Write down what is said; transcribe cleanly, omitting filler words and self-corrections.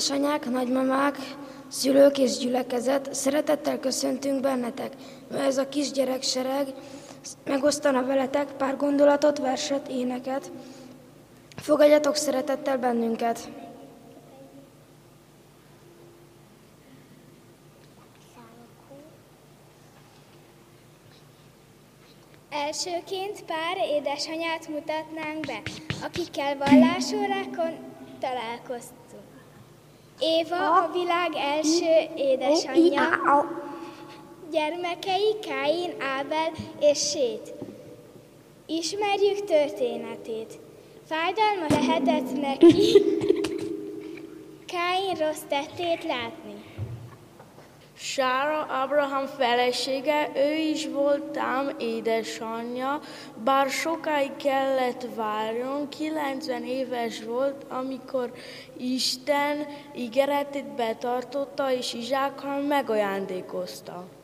Édesanyák, nagymamák, szülők és gyülekezet, szeretettel köszöntünk bennetek, mert ez a kisgyereksereg megosztana veletek pár gondolatot, verset, éneket. Fogadjatok szeretettel bennünket! Elsőként pár édesanyát mutatnánk be, akikkel vallásórákon találkoztunk. Éva a világ első édesanyja, gyermekei Káin, Ábel és Sét. Ismerjük történetét. Fájdalmas lehetett neki Káin rossz tettét látni. Sára, Ábrahám felesége, ő is volt ám édesanyja, bár sokáig kellett várjon, 90 éves volt, amikor Isten ígéretét betartotta és Izsákkal megajándékozta.